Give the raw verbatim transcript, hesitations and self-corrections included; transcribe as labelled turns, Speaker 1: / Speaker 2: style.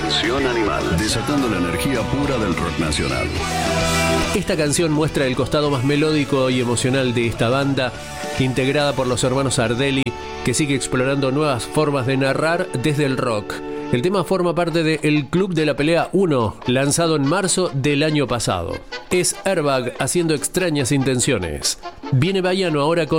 Speaker 1: Canción Animal, desatando la energía pura del rock nacional.
Speaker 2: Esta canción muestra el costado más melódico y emocional de esta banda, integrada por los hermanos Ardelli, que sigue explorando nuevas formas de narrar desde el rock. El tema forma parte de El Club de la Pelea uno, lanzado en marzo del año pasado. Es Airbag haciendo Extrañas Intenciones. Viene Baiano ahora con